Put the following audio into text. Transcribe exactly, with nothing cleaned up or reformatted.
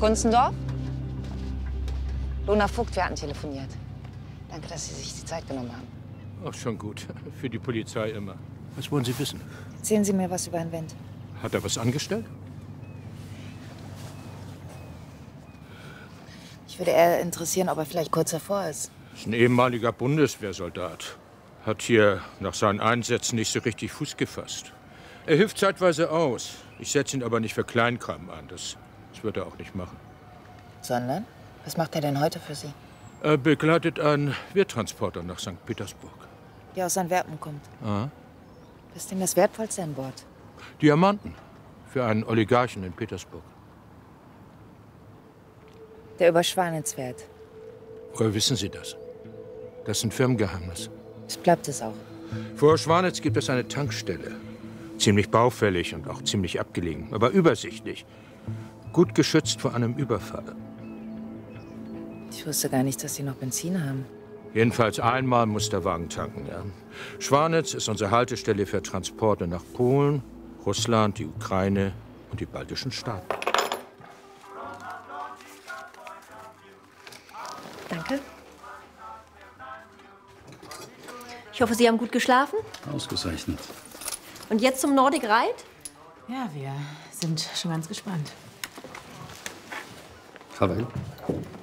Kunzendorf? Lona Vogt, wir hatten telefoniert. Danke, dass Sie sich die Zeit genommen haben. Ach, schon gut. Für die Polizei immer. Was wollen Sie wissen? Erzählen Sie mir was über Herrn Wendt. Hat er was angestellt? Ich würde eher interessieren, ob er vielleicht kurz hervor ist. Ist ein ehemaliger Bundeswehrsoldat. Hat hier nach seinen Einsätzen nicht so richtig Fuß gefasst. Er hilft zeitweise aus. Ich setze ihn aber nicht für Kleinkram an. Das, das wird er auch nicht machen. Sondern? Was macht er denn heute für Sie? Er begleitet einen Werttransporter nach Sankt Petersburg. Der aus Antwerpen kommt. Aha. Was ist denn das Wertvollste an Bord? Diamanten. Für einen Oligarchen in Petersburg. Der über Schwanitz fährt. Woher wissen Sie das? Das ist ein Firmengeheimnis. Es bleibt es auch. Vor Schwanitz gibt es eine Tankstelle. Ziemlich baufällig und auch ziemlich abgelegen, aber übersichtlich. Gut geschützt vor einem Überfall. Ich wusste gar nicht, dass Sie noch Benzin haben. Jedenfalls einmal muss der Wagen tanken, ja. Schwanitz ist unsere Haltestelle für Transporte nach Polen, Russland, die Ukraine und die baltischen Staaten. Danke. Ich hoffe, Sie haben gut geschlafen. Ausgezeichnet. Und jetzt zum Nordic Ride? Ja, wir sind schon ganz gespannt. Fahr rein.